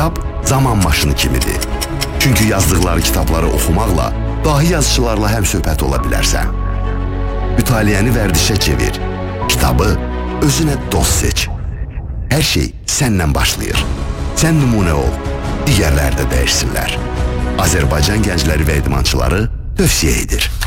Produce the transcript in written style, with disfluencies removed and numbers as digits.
Kitab zaman maşını kimidir. Çünki yazdıqları kitabları oxumaqla dahi yazıçılarla həmsöhbət ola bilərsən. Mütaliyəni vərdişə çevir. Kitabı özünə dost seç. Hər şey səndən başlayır. Sən nümunə ol, digərlər də dəyişsinlər. Azərbaycan gəncləri və idmançıları tövsiyə edir.